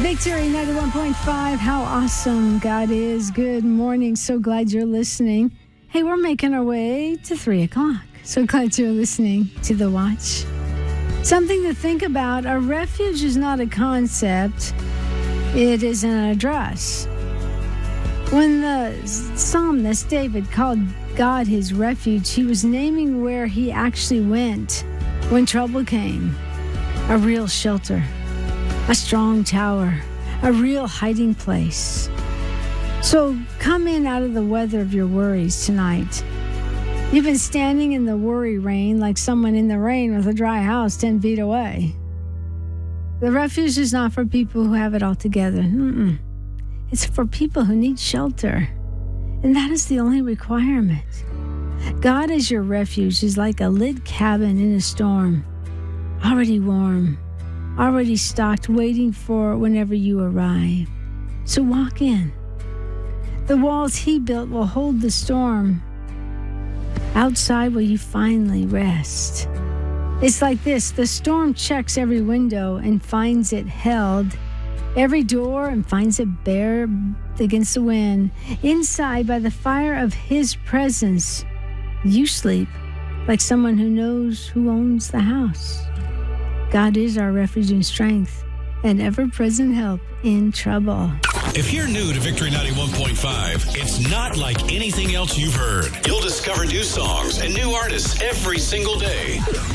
Victory 91.5. How awesome God is. Good morning. So glad you're listening. Hey, we're making our way to 3 o'clock. So glad you're listening to The Watch. Something to think about. A refuge is not a concept. It is an address. When the psalmist David called God his refuge, he was naming where he actually went when trouble came. A real shelter. A strong tower, a real hiding place. So come in out of the weather of your worries tonight. You've been standing in the worry rain like someone in the rain with a dry house 10 feet away. The refuge is not for people who have it all together. It's for people who need shelter. And that is the only requirement. God as your refuge is like a lit cabin in a storm, already warm, already stocked, waiting for whenever you arrive. So walk in. The walls he built will hold the storm. Outside will you finally rest. It's like this. The storm checks every window and finds it held, every door and finds it bare against the wind. Inside, by the fire of his presence, you sleep like someone who knows who owns the house. God is our refuge and strength and ever-present help in trouble. If you're new to Victory 91.5, it's not like anything else you've heard. You'll discover new songs and new artists every single day.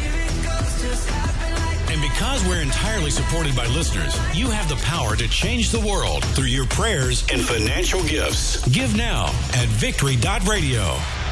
And because we're entirely supported by listeners, you have the power to change the world through your prayers and financial gifts. Give now at victory.radio.